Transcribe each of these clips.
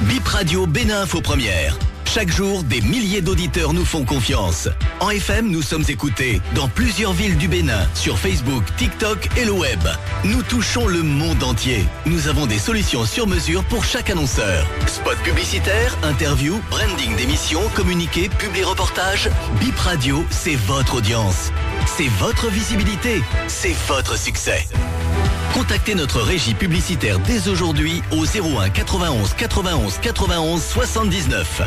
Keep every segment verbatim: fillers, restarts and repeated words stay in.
Bip Radio Bénin Info Première. Chaque jour, des milliers d'auditeurs nous font confiance. En F M, nous sommes écoutés dans plusieurs villes du Bénin, sur Facebook, TikTok et le web. Nous touchons le monde entier. Nous avons des solutions sur mesure pour chaque annonceur. Spot publicitaire, interview, branding d'émissions, communiqué, publi-reportage. Bip Radio, c'est votre audience. C'est votre visibilité. C'est votre succès. Contactez notre régie publicitaire dès aujourd'hui au zéro un quatre-vingt-onze quatre-vingt-onze quatre-vingt-onze soixante-dix-neuf.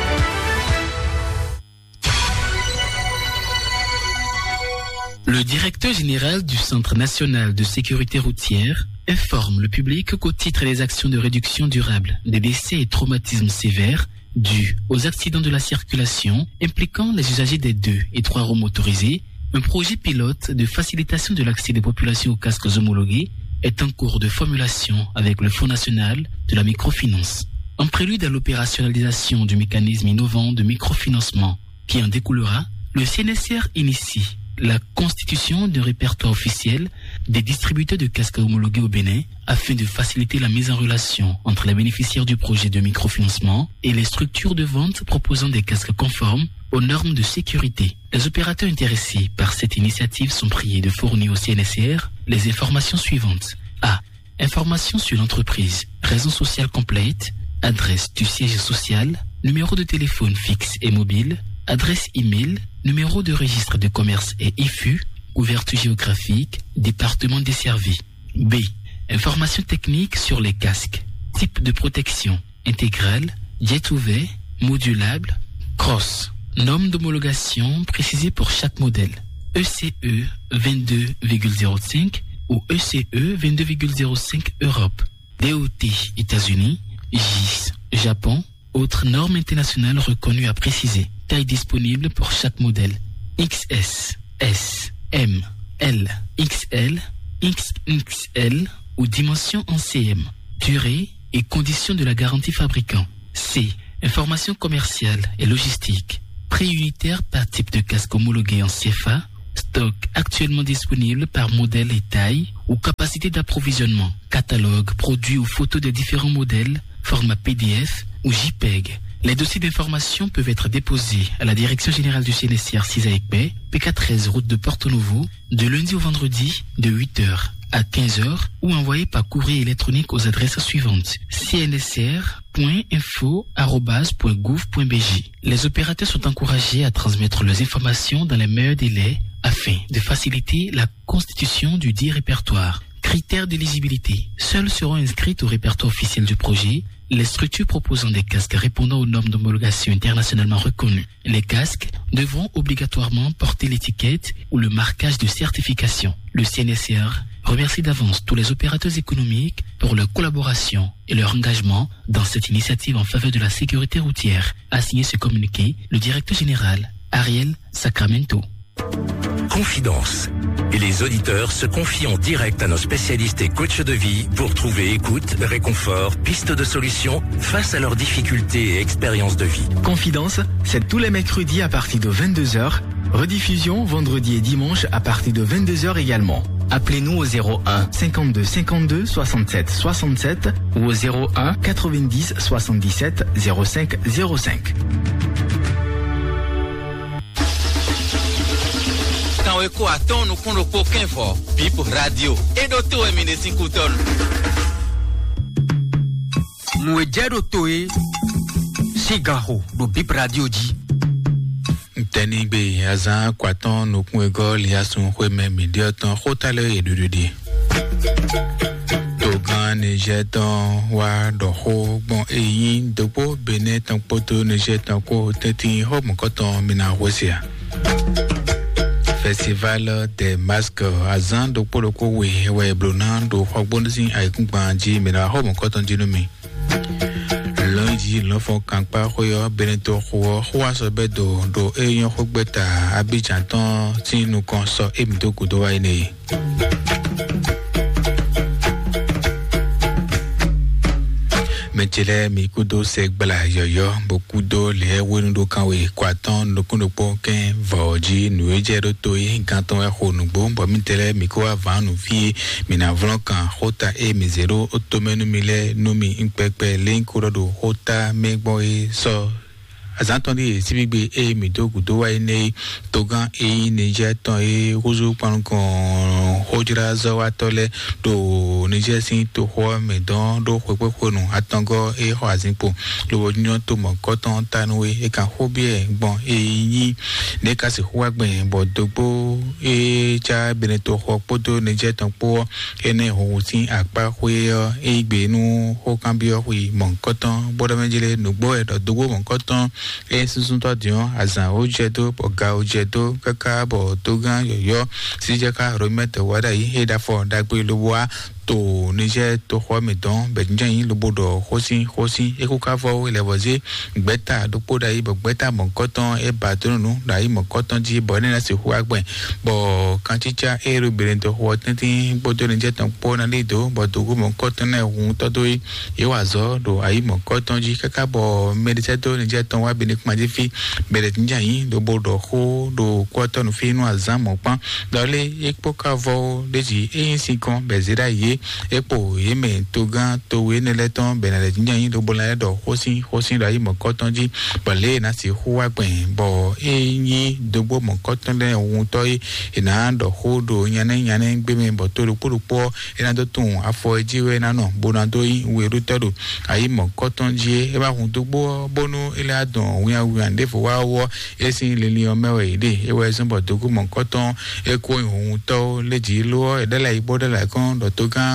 Le directeur général du Centre national de sécurité routière informe le public qu'au titre des actions de réduction durable des décès et traumatismes sévères dus aux accidents de la circulation impliquant les usagers des deux et trois roues motorisées, un projet pilote de facilitation de l'accès des populations aux casques homologués est en cours de formulation avec le Fonds national de la microfinance. En prélude à l'opérationnalisation du mécanisme innovant de microfinancement qui en découlera, le C N S R initie la constitution d'un répertoire officiel des distributeurs de casques homologués au Bénin afin de faciliter la mise en relation entre les bénéficiaires du projet de microfinancement et les structures de vente proposant des casques conformes aux normes de sécurité. Les opérateurs intéressés par cette initiative sont priés de fournir au C N S R les informations suivantes. A. Informations sur l'entreprise, raison sociale complète, adresse du siège social, numéro de téléphone fixe et mobile, adresse e-mail, numéro de registre de commerce et I F U, ouverture géographique, département desservi. B. Informations techniques sur les casques, type de protection, intégrale, jet ouvert, modulable, cross. Norme d'homologation précisée pour chaque modèle. E C E vingt-deux virgule zéro cinq ou E C E vingt-deux virgule zéro cinq Europe. D O T États-Unis, J I S Japon, autres normes internationales reconnues à préciser. Taille disponible pour chaque modèle. X S, S, M, L, X L, X X L ou dimension en C M. Durée et conditions de la garantie fabricant. C. Information commerciale et logistique. Prix unitaire par type de casque homologué en C F A. Stock actuellement disponible par modèle et taille ou capacité d'approvisionnement. Catalogue, produits ou photos des différents modèles. Format P D F ou JPEG. Les dossiers d'information peuvent être déposés à la Direction Générale du C N S R six A E C B, P K treize route de Porto Novo, de lundi au vendredi de huit heures à quinze heures ou envoyés par courrier électronique aux adresses suivantes c n s r point info arobase point gouv point b j. Les opérateurs sont encouragés à transmettre leurs informations dans les meilleurs délais afin de faciliter la constitution du dit répertoire. Critères d'éligibilité. Seules seront inscrites au répertoire officiel du projet les structures proposant des casques répondant aux normes d'homologation internationalement reconnues. Les casques devront obligatoirement porter l'étiquette ou le marquage de certification. Le C N S R remercie d'avance tous les opérateurs économiques pour leur collaboration et leur engagement dans cette initiative en faveur de la sécurité routière. A signé ce communiqué le directeur général Ariel Sacramento. Confidence. Et les auditeurs se confient en direct à nos spécialistes et coachs de vie pour trouver écoute, réconfort, pistes de solutions face à leurs difficultés et expériences de vie. Confidence, c'est tous les mercredis à partir de vingt-deux heures. Rediffusion vendredi et dimanche à partir de vingt-deux heures également. Appelez-nous au zéro un cinquante-deux cinquante-deux soixante-sept soixante-sept ou au zéro un quatre-vingt-dix soixante-dix-sept zéro cinq zéro cinq. Eko aton no kono koken fo Bip Radio e do to e mine cinquutol Mwe jero toe Sigaro do Bip Radio di Teni be azan kwaton no kun egol yasun kwe me midioton khotale e dududi Togan ne jeton wa do ho bon eyin de po benetan poto ne jeton ko teti ho mokoton mina rosia Festival des masques azan do poloko we we blonan do hogbonzin aikunbanji mena ho mokoton jinumi lundi l'enfant kankpa khoyo beneto kho khwa so bedo do eyon khogbeta abidjan ton tin nous konso emdo kudo wa ine Mechele mi kudo se gbala yoyo beaucoup do le wonu do kan we kwatan no kuno po ken voji nueje do toy ganton e honu bo bo mi tele mi ko avant nu fi mi na vlon kan hota e mi zero otomenu mi le no mi impepe link do hota me boy so azantoni sibigbe e mi do gudo wa ne togan e Niger ton e rozo pan kon hojira zo wa tole do Niger sin to ho me don do pepe konu atango e ho azinpo lo nyon to mo koton tanwe e kan hobi e gbon e yin ne ka se ho agben bo dogbo e cha beneto ho poto Niger ton po e ne ho sin apa hwe e gbenu ho kan bi ho mo koton bodo menjele nugbo e do dogbo mo koton e susun to dion azan ojedo oga ojedo kaka bo togan yoyo sijaka romete wada yi heda for dagbe lowa to Niger to ho me don benjan yin lobodo hosin hosin e ko ka fo ile boze gbeta do poda yi bo gbeta mo koton e ba to nu da yi mo koton ji bo ni na se hu agben bo kan chicha e ro beren to ho tintin bodo Niger ton po na le do bo do go mo koton na hun to do yi e wa zo do ayi mo koton ji kaka bo medite to Niger ton wa bini kuma ji fi bere tinja yin do bodo ho do koton fi nu azan mo pan dole e po ka vo deji e sin kon bezira yi epo yeme togan towe neleton benale nyan do bola do hosin hosin ra yi mo koton ji bale na si huwa gben bo eyin dogbo mo koton le ohun to ina do hodo nyane nyane gbe me bo to rupurupo ina do tun afo ejiwe na no bona do yi we rutedo ayi mo koton ji e ba hun dogbo bonu ile adon wi awu ande fo wa wo esin lele o mewe ide e we sun bo dogbo mo koton e ko ohun to leji lo e dela ibo dela kon do togan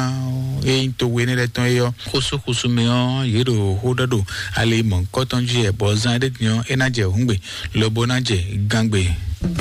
e to wene le ton yo khoso khoso me on yero hodado ale mon koton ji e bo zan de nyon e na je hungbe lobo na je gangbe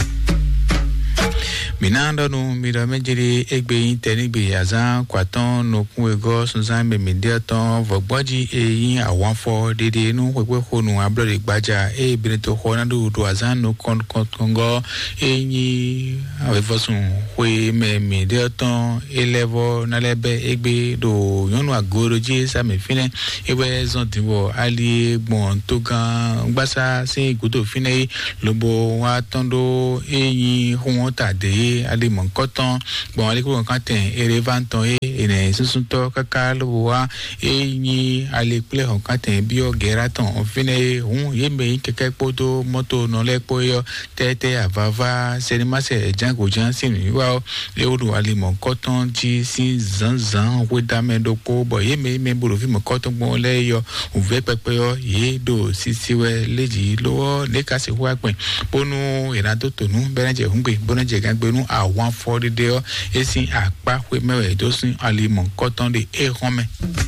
minando no mira mejiri egbe interigbe azan kwaton no kun ego sunsan me mediaton vogboji e yin awon fo dede nu pepe honu ablode gbaja e bineto honado do azan no kon kongo e yin avefosun we me mediaton elevo na lebe egbe do yonu agoroji sa me fine ewe zontiwo ali gbon togan gbasa sin gudo fine lobo wa tondo e yin hon tade ali mon koton bon ali ko kan ten ere vanton e ene susunto kaka lo wa e ni ali ple hon kan ten bi o geraton on fine hun ye me keke poto moto no le po yo tete avava senima se jango jan sin wa le odu ali mon koton ji sin zan zan we damendo ko bo ye me me buru fi mon koton bon le yo o ve pepe yo ye do sisiwe leji lo le ka se wa pin ponu ira to tonu bereje hunpe bona je gangbe a one forty de esin apa we mewe dosin alimon koton de e home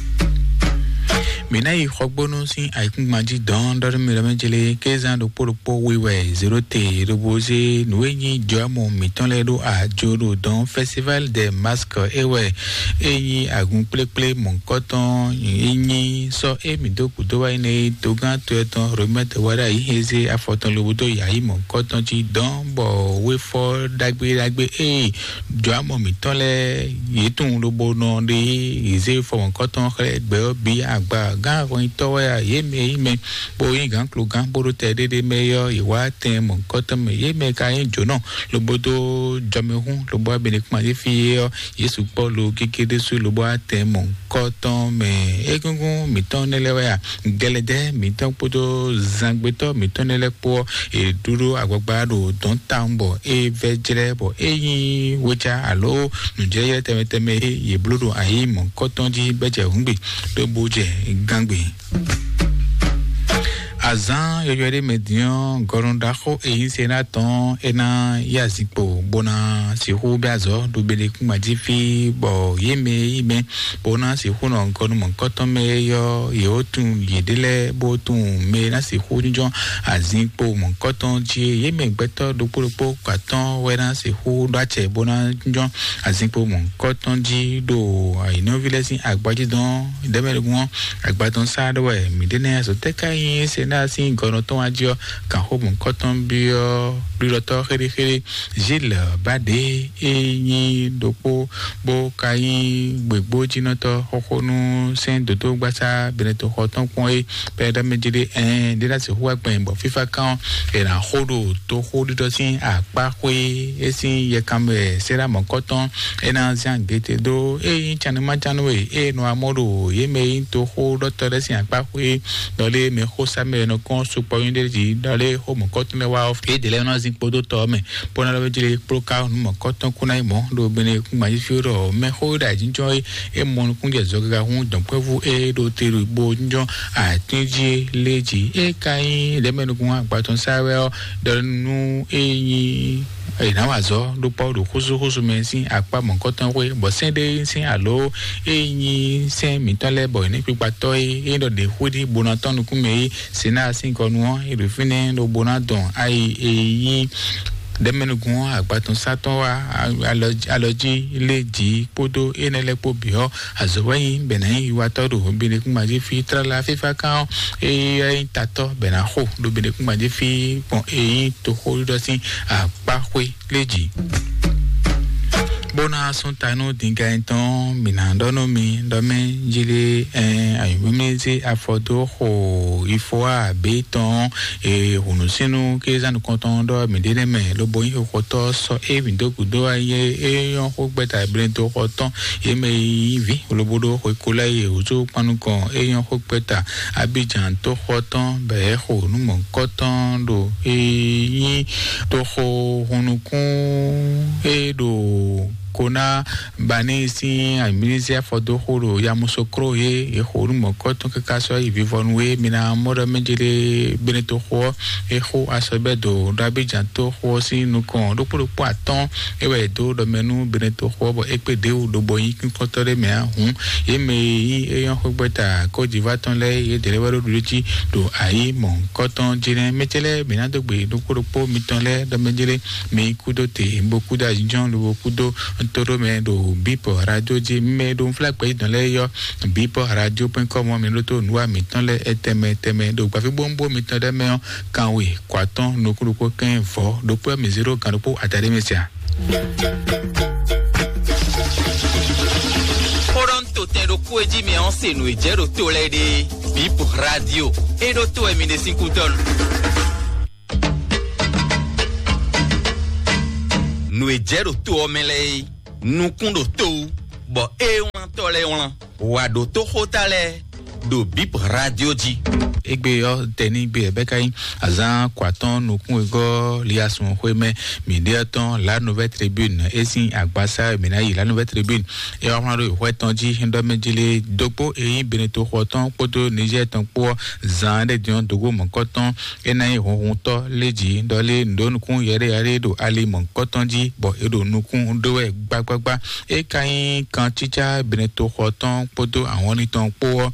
mina yi khogbonu sin aikun maji don do mi le mejele kezan do poropo wewe zero te roboze nuenyi jomo miton le do a joro don festival de masque ewe eyi agun pleple mon koton yin so e mi do ku do wa ni togan to eton remete wara yi heze afoton lobudo ya yi mon koton ji don bo we for dagbe dagbe e jomo miton le yetun lobo no de ize for mon koton kle gbe bi agba gan ko to wa ye me me bo yin gan klo gan bo te de me yo iwa ten mon koton me ye me ka yin jo no lobodo jome hun lobo be ni kuma fi yo yesu polo kekede su lobo ten mon koton me egungun mi ton le wa gelede mi ton poto zangbeto mi ton le po e duro agbagba do don tambo e vejere bo eyin wecha alo nuje ye temeteme ye blodo ayi mon koton ji beje hungbe do boje gangbe azan yoyore median goronda ko eyin senaton ena yazipo bona si hu biazo do bele kuma jifi bo yeme ime bona si hu no ngonu mon koton me yo yotun yedele bo tun me na si hu njo azinpo mon koton ji yeme gbeto do poropo katon wena si hu do ache bona njo azinpo mon koton ji do aino vilesin agbaji don demelegun agbaton sado we midene so teka yin se na sin gono ton adio kan ho mon koton bio biloto khiri khiri Gilles Bade e dopo bo kai gbegbo jinoto hokonu sen dodo gbasa beneto hoton point peda mejide en de la se huwa gben bo fifa kan e na hodo to hodo do sin apa kwe e sin ye kambe sera mon koton e na zan gete do e chanuma chanwe e no amodo ye me to hodo to de sin apa kwe dole me hosa me no kon su po inde ji dole ho mon koton le wa of e de le no zin podo to me pona lo jile pro ka no mon koton kunai mo do bene kuma ji fioro me hoda jinjoy e mon kunje zoga hun don pevu e do teru bo njo a tinji leji e kai de menu kun agbaton sawe do nu eyin e na wazo do po do khuzu khuzu mensin apa mon koton we bo sende sin alo eyin sen mi tole bo ni pipa to e do de hudi bonaton kun me sina sin konu e do fine do bonaton ai eyin demenu gun agbaton saton wa aloji leji podo enele po bio azowayin benin iwa todo bene kun maji fi trala fifa kan e tato benaho do bene kun maji fi bon e to ho do sin apahwe leji bona son tano dinga enton minandono mi dome jile eh ayumezi afodo ho ifo a beton e hunusinu keza no kontondo mi dele me lo boyin ho to so e windo kudo aye e yon ho gbeta brento hoton e me vi lo bodo ho kola e ozo panu kon e yon ho gbeta Abidjan to hoton be ho nu mon koton do e yin to ho hunukun e do kona bani si a ministère fodo horo ya musokro ye e horo mokoto ke kaso i vivonwe mina mora menjele beneto ho e ho asebedo Abidjan to ho si nu kon do pro poaton e we do do menu beneto ho bo epede o do boyin kin kotore me hun e me e yon ho gbeta ko jivaton le e delewero duchi do ai mon koton jire metele mina do gbe do pro po miton le do menjele me kudote beaucoup d'argent lo kudo toro me do bipo radio ji me do flag pe don le yo bipo radio point com me lo to nuwa mi tan le eteme teme do gba fi bombo mi tan de me kan we kwaton no kuru ko ken fo do po mi zero kan do po atare mesia Poronto ten do ko ji me on se no e jero to le de bipo radio e do to e mi ne cinco ton no e jero to me le nu kundo to bo e wan to le wan wa do to hotale do bip radio ji egbe yo teni be bekai azan kwaton nu kun ego liasun hweme mediaton la nouvelle tribune esin agbasa minayi la nouvelle tribune e wa ran ro hweton ji ndo mejile dopo eyin beneto hwoton poto Niger ton po zan de dion dogo mon koton enai hohun to leji ndole ndonu kun yere yare do ali mon koton ji bo edo nu kun do e gbagbagba e kain kan chicha beneto hwoton poto awon ni ton po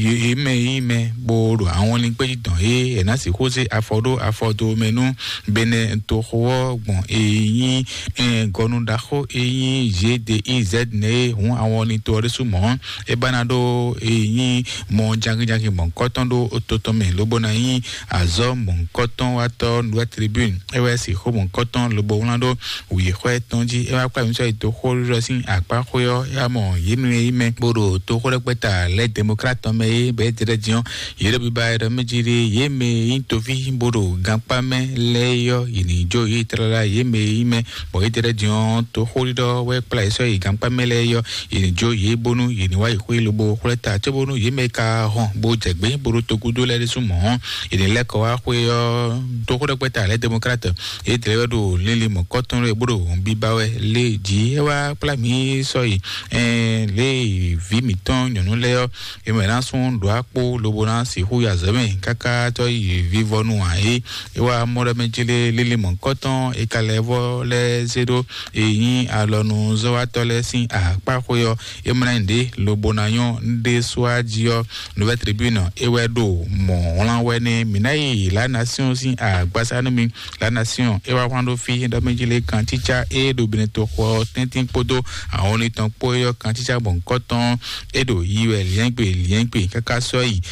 ime ime boro àwọn ni pe dan e ena si ko se afodo afodo menu bene to ho gbon eyin en gonu da ho eyin G D I Z ne hun àwọn ni to resu mo e banado eyin mo jangi jangi mon koton do ototo me lobo na yin azo mon koton wato no tribune e we si ho mon koton lobo unado wi ho etonji e wa pa mi so ito ho ro sin apa ho yo ya mo yinu ime boro to ho repeta les démocrates me be direction yere bi ba de mejiri yeme intovi boro gampa me leyo inijo yitrala yeme ime bo itere dion to holido we place yi gampa me leyo inijo yebonu yiniwa ihwelobo huleta chebonu yeme ka hon bo jegbe boro to gudo le sumo inile ko wa hwe yo to hodo peta le democrate e tere do lili mo koton re boro bi bawe le ji wa plami so yi eh le vi miton yonu leyo e meranson do apo lobona si hu ya zeme kaka to yi vivonu ai e wa mora mejile lili mon koton e kalevo le zero e yin alonu zo wa to le sin apa koyo e mrande lobonayon de swajio nouvelle tribune e wedo mo lan we ni minai la nation sin agbasanu mi la nation e wa kwando fi do mejile kan teacher e do bineto ko tintin podo awon ni tan poyo kan teacher bon koton e do yiwe lien pe lien pe kaka so yi ma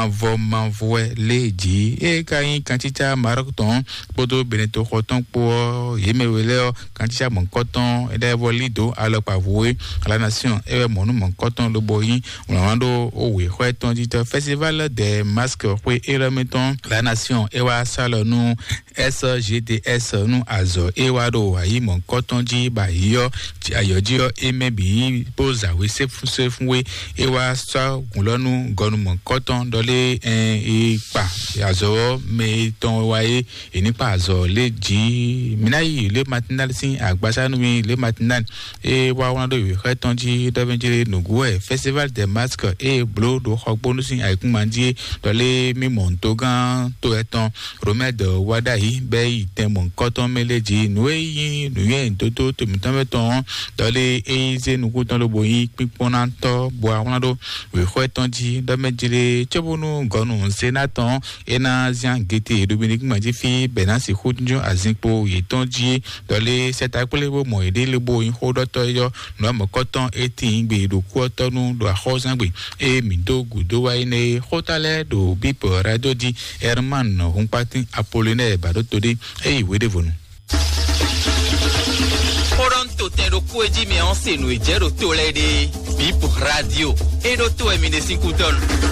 manvo manvo leji e kain kanticha marokton podo beneto khoton po yemewele kanticha mon coton e de volido alo pavoe la nation e monu mon coton le boyi on ando o we khoton dit festival des masques we elementon la nation e wa salo nu S G D S nu azo e wa do ayi mon coton ji ba yo ayoji e mebi poza we se se fwe e wa sa lonu gonu mon coton dole e pa azo me ton waye e ni pa azo le ji minayi le matinal sin agbasa nu mi le matinal e wa won do we coton ji do benjire nugu e festival des masques e blo do khogbo sin aikun manje dole mi montogan to eton remède wadayi be iten mon coton meleji nu e nu ye toto to mi tan meton dole e ze nugu ton lo boyi pipona to bo won do we khoton ji do benjire chobunu gonu senaton ena zian gete Dominique Manjifi benasi khudjo azinpo yeton ji dole setakule bo mo ede le bo yin khodo to yo no mo coton etin gbe do ko tonu do khozan gbe e mi do gudo wa ine khotale do bip radio di Herman Humpatin Apollinaire Badotode e iwe de vonu Toronto tendo kueji me onse no ejero tolede bip radio e do to emine cinco ton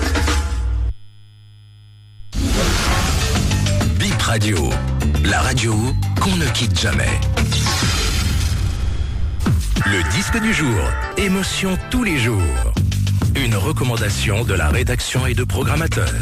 Bip Radio, la radio qu'on ne quitte jamais. Le disque du jour, émotion tous les jours. Une recommandation de la rédaction et de programmateurs.